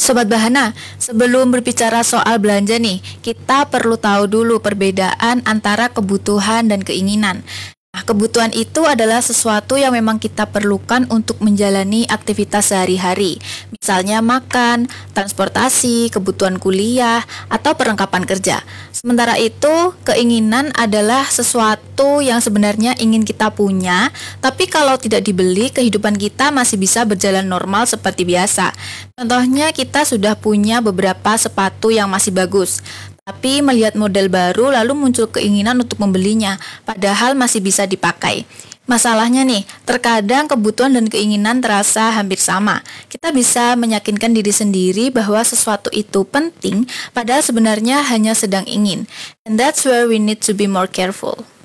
Sobat Bahana, sebelum berbicara soal belanja nih, kita perlu tahu dulu perbedaan antara kebutuhan dan keinginan. Nah, kebutuhan itu adalah sesuatu yang memang kita perlukan untuk menjalani aktivitas sehari-hari. Misalnya makan, transportasi, kebutuhan kuliah, atau perlengkapan kerja. Sementara itu, keinginan adalah sesuatu yang sebenarnya ingin kita punya, tapi kalau tidak dibeli, kehidupan kita masih bisa berjalan normal seperti biasa. Contohnya kita sudah punya beberapa sepatu yang masih bagus, tapi melihat model baru lalu muncul keinginan untuk membelinya, padahal masih bisa dipakai. Masalahnya nih, terkadang kebutuhan dan keinginan terasa hampir sama. Kita bisa meyakinkan diri sendiri bahwa sesuatu itu penting, padahal sebenarnya hanya sedang ingin. And that's where we need to be more careful.